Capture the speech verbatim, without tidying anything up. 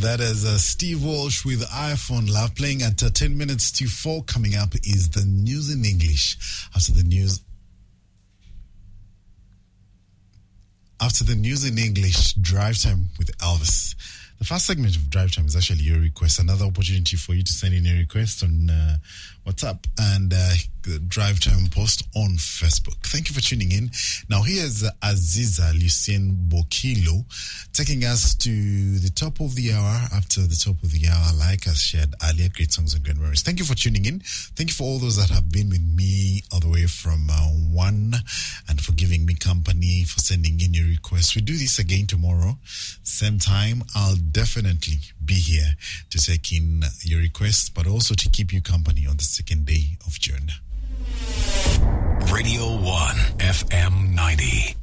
That is uh, Steve Walsh with iPhone Love, playing at uh, ten minutes to four. Coming up is the news in English. After the news, after the news in English, Drive Time with Elvis. The first segment of Drive Time is actually your request. Another opportunity for you to send in a request on uh, WhatsApp and uh, Drive Time post on Facebook. Thank you for tuning in. Now here's Aziza Lucien Bokilo taking us to the top of the hour. After the top of the hour, like I shared earlier, great songs and great memories. Thank you for tuning in. Thank you for all those that have been with me all the way from uh, one, and for giving me company, for sending in your requests. We do this again tomorrow, same time. I'll definitely be here to take in your requests, but also to keep you company on the second day of June. Radio one F M ninety.